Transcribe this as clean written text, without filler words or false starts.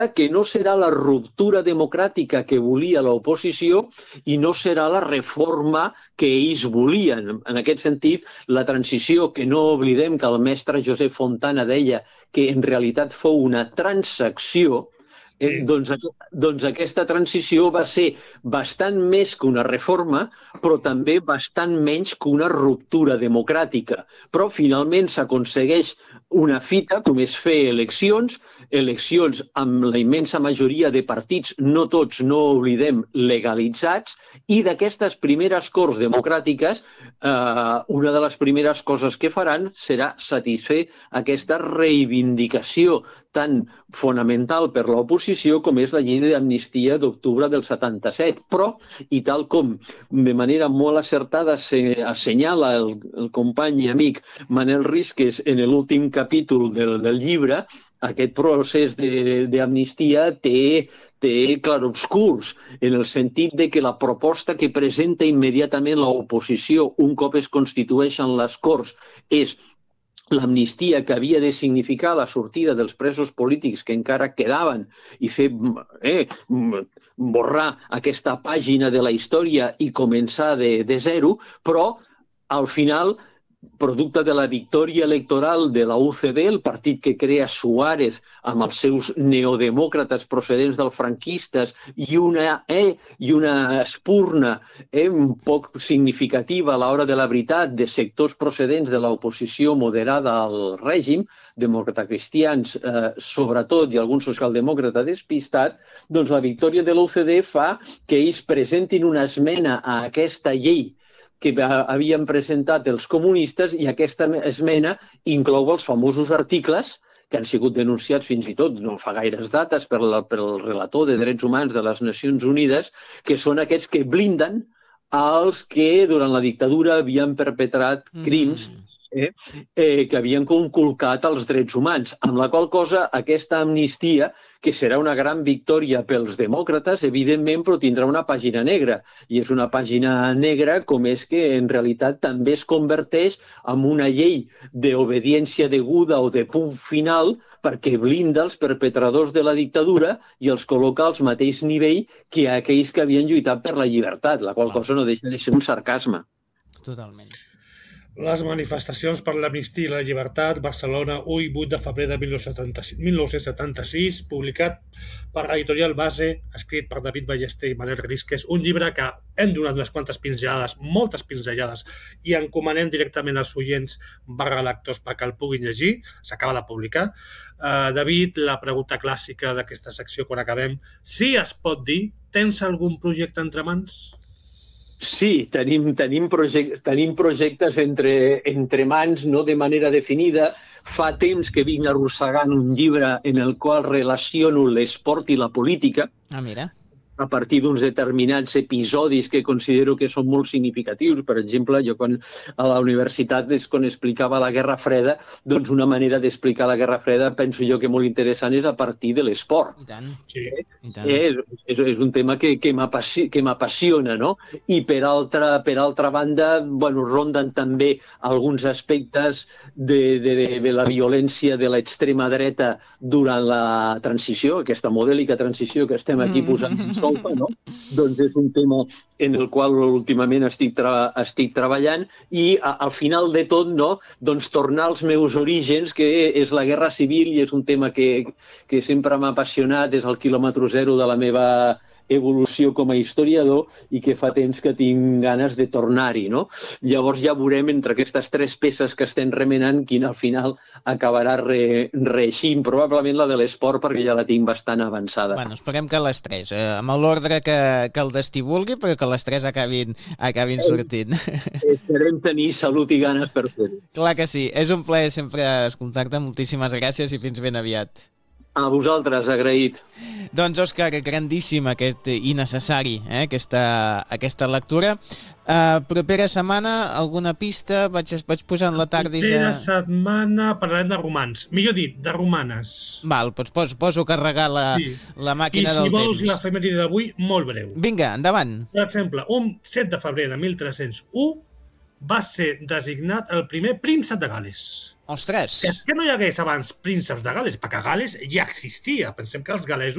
que no serà la ruptura democràtica que volia l'oposició i no serà la reforma que ells volien. En aquest sentit, la transició, que no oblidem que el mestre Josep Fontana deia que en realitat fou una transacció, doncs aquesta transició va ser bastant més que una reforma, però també bastant menys que una ruptura democràtica. Però finalment s'aconsegueix una fita, com és fer eleccions amb la immensa majoria de partits, no tots, no oblidem, legalitzats, i d'aquestes primeres Corts democràtiques, una de les primeres coses que faran serà satisfer aquesta reivindicació tan fonamental per l'oposició com és la llei d'amnistia d'octubre del 77. Però, i tal com de manera molt acertada assenyala el company i amic Manel Risques en l'últim capítol del llibre, aquest procés d'amnistia té clarobscurs, en el sentit de que la proposta que presenta immediatament l'oposició un cop es constitueixen les Corts és l'amnistia que havia de significar la sortida dels presos polítics que encara quedaven i fer borrar aquesta pàgina de la història i començar de zero, però al final, producte de la victòria electoral de la UCD, el partit que crea Suárez amb els seus neodemòcrates procedents dels franquistes i una espurna un poc significativa a l'hora de la veritat de sectors procedents de l'oposició moderada al règim, democratacristians sobretot i alguns socialdemòcrates despistat, doncs la victòria de la UCD fa que ells presentin una esmena a aquesta llei que havien presentat els comunistes i aquesta esmena inclou els famosos articles que han sigut denunciats fins i tot no fa gaires dates pel relator de Drets Humans de les Nacions Unides, que són aquests que blinden als que durant la dictadura havien perpetrat crims que havien conculcat els drets humans, amb la qual cosa aquesta amnistia, que serà una gran victòria pels demòcrates, evidentment, però tindrà una pàgina negra. I és una pàgina negra com és que en realitat també es converteix en una llei d'obediència deguda o de punt final perquè blinda els perpetradors de la dictadura i els col·loca al mateix nivell que aquells que havien lluitat per la llibertat, la qual cosa no deixa de ser un sarcasme. Totalment. Les manifestacions per l'amnistia i la llibertat, Barcelona, 1 i 8 de febrer de 1976, publicat per l'editorial Base, escrit per David Ballester i Manel Risques, un llibre que hem donat unes quantes pinzellades, moltes pinzellades, i encomanem directament als oients /lectors perquè el puguin llegir, s'acaba de publicar. David, la pregunta clàssica d'aquesta secció quan acabem, si es pot dir, tens algun projecte entre mans? Sí, tenim projectes entre mans, no de manera definida. Fa temps que vinc arrossegant un llibre en el qual relaciono l'esport i la política. Mira. A partir d'uns determinats episodis que considero que són molt significatius. Per exemple, jo quan a la universitat quan explicava la Guerra Freda, doncs una manera d'explicar la Guerra Freda penso jo que molt interessant és a partir de l'esport. I tant. Sí. És un tema que m'apassiona, no? I per altra banda, ronden també alguns aspectes de la violència de l'extrema dreta durant la transició, aquesta modèlica transició que estem aquí posant en solfa, no? Doncs és un tema en el qual últimament estic treballant i al final de tot, no? Doncs tornar als meus orígens, que és la Guerra Civil, i és un tema que sempre m'ha apassionat des del quilòmetre zero de la meva evolució com a historiador i que fa temps que tinc ganes de tornar-hi, no? Llavors ja veurem entre aquestes tres peces que estem remenant quina al final acabarà reeixint, probablement la de l'esport perquè ja la tinc bastant avançada. Bueno, esperem que les tres, amb l'ordre que el destí vulgui, però que les tres acabin sortint. Esperem tenir salut i ganes per fer-ho. Clar que sí, és un plaer sempre escoltar-te, moltíssimes gràcies i fins ben aviat. A vosaltres, agraït. Doncs, Òscar, grandíssim i necessari, aquesta lectura. Propera setmana, alguna pista? Vaig posant la tarda ja... Propera setmana parlarem de romans. Millor dit, de romanes. Val, doncs poso a carregar la màquina del temps. I si vols l'efemèride d'avui, molt breu. Vinga, endavant. Per exemple, un 7 de febrer de 1301 va ser designat el primer príncep de Gal·les. Ostres! És que no hi hagués abans prínceps de Gal·les, perquè Gal·les ja existia. Pensem que els gal·lesos